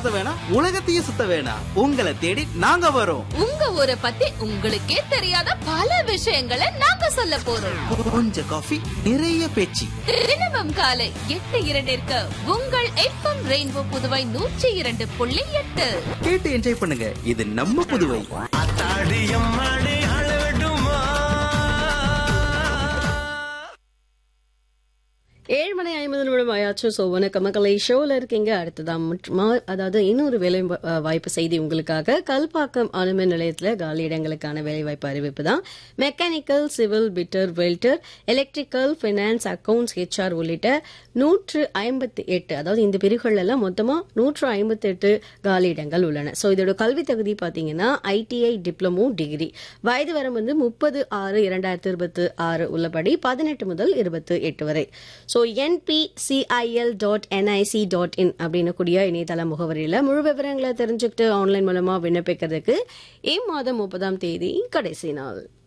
சுத்த வேணாம், உலகத்தையே சுத்த வேணாம். உங்களை தேடி நாங்க வரோம். உங்க ஊரை பத்தி உங்களுக்கே தெரியாத பல விஷயங்களை நாங்க சொல்ல போறோம். கொஞ்சம் காஃபி, நிறைய பேச்சு. தினமும் காலை 8:02 உங்கள் எஃப்எம் ரெயின்போ புதுவை 102.8 கேட்டு என்ஜாய் பண்ணுங்க. இது நம்ம புதுவை. 7:50 ஆயாச்சு. ஸோ வணக்கம் மக்களை, ஷோவில் இருக்கீங்க. அடுத்ததான் அதாவது இன்னொரு வேலை வாய்ப்பு செய்தி உங்களுக்காக. கல்பாக்கம் அணுமின் நிலையத்தில் காலி இடங்களுக்கான வேலைவாய்ப்பு அறிவிப்பு தான். Mechanical, civil, bitter, welder, electrical, finance, accounts, HR உள்ளிட்ட 158, அதாவது இந்த பிரிவுகள் எல்லாம் மொத்தமாக 158 காலி இடங்கள் உள்ளன. ஸோ இதோட கல்வி தகுதி பார்த்தீங்கன்னா ஐடிஐ டிப்ளமோ டிகிரி. வயது வரம் வந்து 30/6/2026 உள்ளபடி 18 முதல் 28 வரை. ஸோ npcil.nic.in அப்படின்னு கூடிய இணையதள முகவரியில் முழு விவரங்களை தெரிஞ்சுக்கிட்டு ஆன்லைன் மூலமாக விண்ணப்பிக்கிறதுக்கு இம்மாதம் 30ஆம் தேதி கடைசி நாள்.